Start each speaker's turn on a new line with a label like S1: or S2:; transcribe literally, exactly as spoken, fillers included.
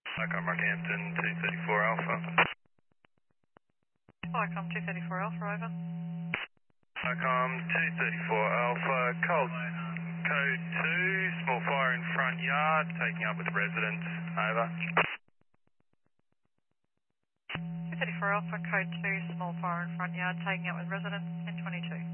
S1: Icon Rockhampton two thirty-four Alpha.
S2: Icon two thirty-four Alpha, over.
S1: Icon two thirty-four Alpha, cold, code two, small fire in front yard, taking up with residents, over.
S2: two thirty-four Alpha, code two, small fire in front yard, taking out with residents, ten twenty-two.